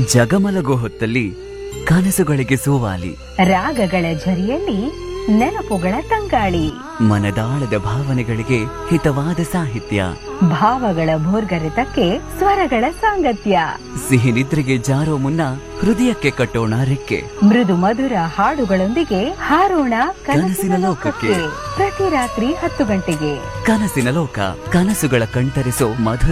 ಜಗಮಲಗೋ ಹೊತ್ತಲ್ಲಿ ಕನಸುಗಳಿಗೆ ಸೋವಾಲಿ, ರಾಗಗಳ ಝರಿಯಲ್ಲಿ ನೆನಪುಗಳ ತಂಗಾಳಿ, ಮನದಾಳದ ಭಾವನೆಗಳಿಗೆ ಹಿತವಾದ ಸಾಹಿತ್ಯ, ಭಾವಗಳ ಭೋರ್ಗರೆತಕ್ಕೆ ಸ್ವರಗಳ ಸಾಂಗತ್ಯ, ಸಿಹಿ ನಿದ್ರೆಗೆ ಜಾರೋ ಮುನ್ನ ಹೃದಯಕ್ಕೆ ಕಟ್ಟೋಣ ರೆಕ್ಕೆ, ಮೃದು ಮಧುರ ಹಾಡುಗಳೊಂದಿಗೆ ಹಾರೋಣ ಕನಸಿನ ಲೋಕಕ್ಕೆ. ಪ್ರತಿ ರಾತ್ರಿ 10 ಗಂಟೆಗೆ ಕನಸಿನ ಲೋಕ, ಕನಸುಗಳ ಕಣ್ತರಿಸೋ ಮಧುರ